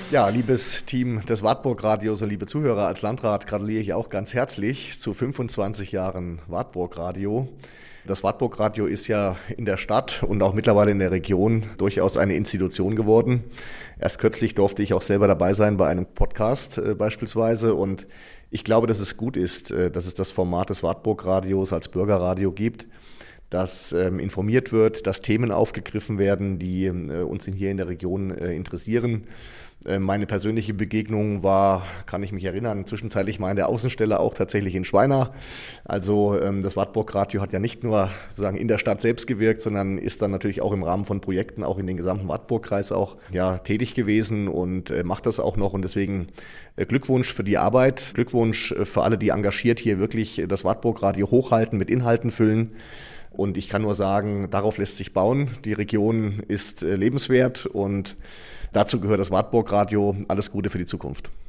Ja, liebes Team des Wartburg-Radios und liebe Zuhörer, als Landrat gratuliere ich auch ganz herzlich zu 25 Jahren Wartburg-Radio. Das Wartburg-Radio ist ja in der Stadt und auch mittlerweile in der Region durchaus eine Institution geworden. Erst kürzlich durfte ich auch selber dabei sein bei einem Podcast beispielsweise, und ich glaube, dass es gut ist, dass es das Format des Wartburg-Radios als Bürgerradio gibt, dass informiert wird, dass Themen aufgegriffen werden, die uns hier in der Region interessieren. Meine persönliche Begegnung war, kann ich mich erinnern, zwischenzeitlich mal in der Außenstelle auch tatsächlich in Schweina. Also das Wartburg-Radio hat ja nicht nur sozusagen in der Stadt selbst gewirkt, sondern ist dann natürlich auch im Rahmen von Projekten auch in den gesamten Wartburg-Kreis auch tätig gewesen und macht das auch noch. Und deswegen Glückwunsch für die Arbeit, Glückwunsch für alle, die engagiert hier wirklich das Wartburg-Radio hochhalten, mit Inhalten füllen. Und ich kann nur sagen, darauf lässt sich bauen. Die Region ist lebenswert und dazu gehört das Wartburg-Radio. Alles Gute für die Zukunft.